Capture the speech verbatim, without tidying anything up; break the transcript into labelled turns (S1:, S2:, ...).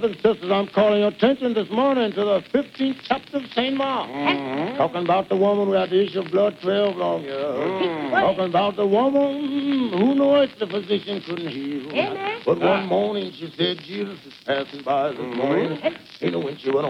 S1: brothers and sisters, I'm calling your attention this morning to the fifteenth chapter of Saint Mark.
S2: Mm-hmm.
S1: Talking about the woman who had the issue of blood twelve long years.
S2: Mm.
S1: Talking about the woman who knows the physician couldn't heal.
S2: Amen.
S1: But one morning she said, Jesus is passing by this morning. You know, when she went